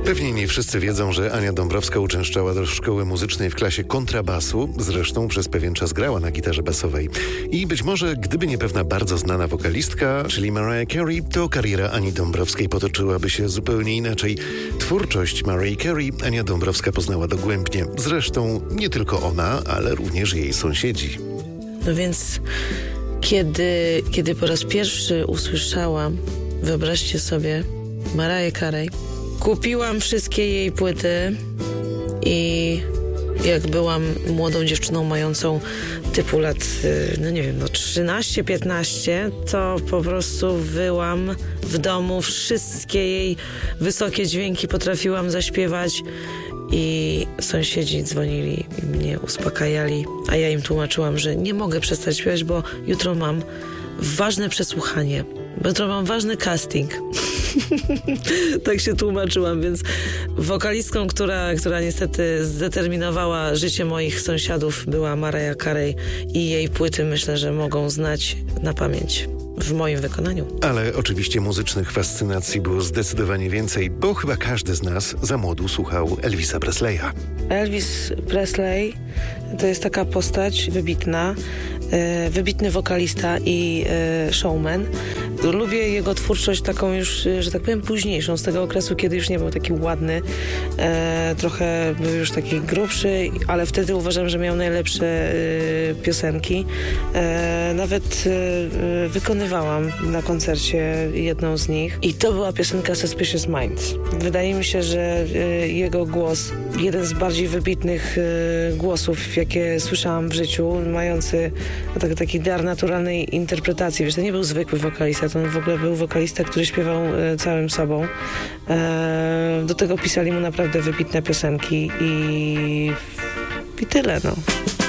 Pewnie nie wszyscy wiedzą, że Ania Dąbrowska uczęszczała do szkoły muzycznej w klasie kontrabasu. Zresztą przez pewien czas grała na gitarze basowej. I być może, gdyby nie pewna bardzo znana wokalistka, czyli Mariah Carey, to kariera Ani Dąbrowskiej potoczyłaby się zupełnie inaczej. Twórczość Mariah Carey Ania Dąbrowska poznała dogłębnie. Zresztą nie tylko ona, ale również jej sąsiedzi. No więc kiedy po raz pierwszy usłyszałam, wyobraźcie sobie, Mariah Carey, kupiłam wszystkie jej płyty i jak byłam młodą dziewczyną mającą typu lat, 13-15, to po prostu wyłam w domu, wszystkie jej wysokie dźwięki potrafiłam zaśpiewać i sąsiedzi dzwonili i mnie uspokajali, a ja im tłumaczyłam, że nie mogę przestać śpiewać, bo jutro mam ważne przesłuchanie, bo jutro mam ważny casting. Tak się tłumaczyłam, więc wokalistką, która niestety zdeterminowała życie moich sąsiadów, była Mariah Carey i jej płyty myślę, że mogą znać na pamięć w moim wykonaniu. Ale oczywiście muzycznych fascynacji było zdecydowanie więcej, bo chyba każdy z nas za młodu słuchał Elvisa Presleya. Elvis Presley to jest taka postać wybitna, wybitny wokalista i showman. Lubię jego twórczość taką już, że tak powiem, późniejszą, z tego okresu, kiedy już nie był taki ładny, trochę był już taki grubszy, ale wtedy uważam, że miał najlepsze piosenki. Nawet wykonywałam na koncercie jedną z nich i to była piosenka Suspicious Minds. Wydaje mi się, że jego głos, jeden z bardziej wybitnych głosów, jakie słyszałam w życiu, mający taki dar naturalnej interpretacji. Wiesz, to nie był zwykły wokalista, to on w ogóle był wokalista, który śpiewał całym sobą. Do tego pisali mu naprawdę wybitne piosenki i tyle, no.